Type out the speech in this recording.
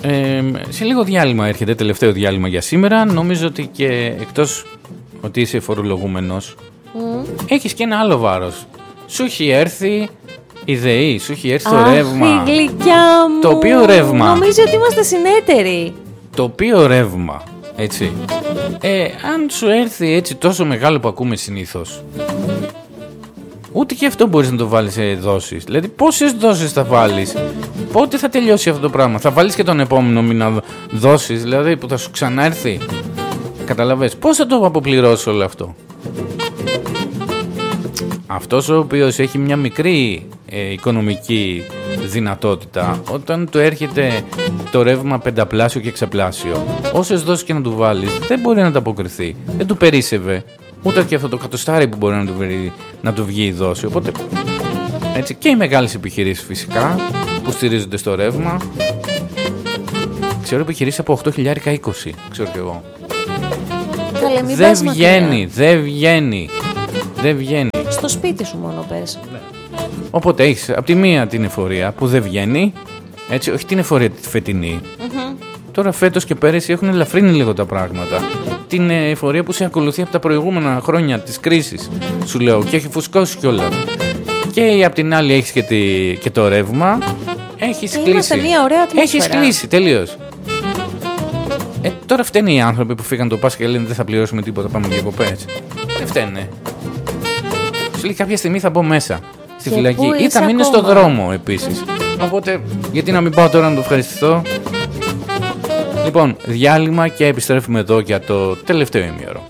Σε λίγο διάλειμμα έρχεται, τελευταίο διάλειμμα για σήμερα. Νομίζω ότι και εκτός ότι είσαι φορολογούμενος, έχεις και ένα άλλο βάρος. Σου έχει έρθει η ΔΕΗ, σου έχει έρθει το ρεύμα. Αχ, η γλυκιά μου. Το οποίο ρεύμα. Νομίζω ότι είμαστε συνέτεροι. Το οποίο ρεύμα, έτσι. Αν σου έρθει έτσι τόσο μεγάλο που ακούμε συνήθως, ούτε και αυτό μπορείς να το βάλεις σε δόσεις. Δηλαδή, πόσες δόσεις θα βάλεις, πότε θα τελειώσει αυτό το πράγμα. Θα βάλεις και τον επόμενο μήνα δόσεις, δηλαδή που θα σου ξανάρθει. Καταλαβες, πώς θα το αποπληρώσεις όλο αυτό. Αυτός ο οποίος έχει μια μικρή οικονομική δυνατότητα, όταν του έρχεται το ρεύμα πενταπλάσιο και εξαπλάσιο, όσες δόσεις και να του βάλεις, δεν μπορεί να ανταποκριθεί. Δεν του περίσσευε ούτε και αυτό το κατοστάρι που μπορεί να του βγει η δόση. Οπότε, έτσι, και οι μεγάλες επιχειρήσεις φυσικά που στηρίζονται στο ρεύμα. Ξέρω επιχειρήσεις από 8.000 20, ξέρω κι εγώ. Δεν βγαίνει. Στο σπίτι σου μόνο πες. Ναι. Οπότε έχεις από τη μία την εφορία που δεν βγαίνει, έτσι, όχι την εφορία τη φετινή. Τώρα φέτος και πέρυσι έχουν ελαφρύνει λίγο τα πράγματα. Την εφορία που σε ακολουθεί από τα προηγούμενα χρόνια της κρίσης, σου λέω, και έχει φουσκώσει κιόλας. Και από την άλλη έχεις και το ρεύμα. Έχεις κλείσει. Μια ωραία ατμόσφαιρα. Έχεις κλείσει τελείως. Τώρα φταίνε οι άνθρωποι που φύγαν το Πάσχα και λένε δεν θα πληρώσουμε τίποτα, πάμε διακοπές. Δεν φταίνε. Σου λέει κάποια στιγμή θα μπω μέσα στη φυλακή ή θα μείνω στο δρόμο επίσης. Οπότε γιατί να μην πάω τώρα να το ευχαριστηθώ. Λοιπόν, διάλειμμα και επιστρέφουμε εδώ για το τελευταίο ημίωρο.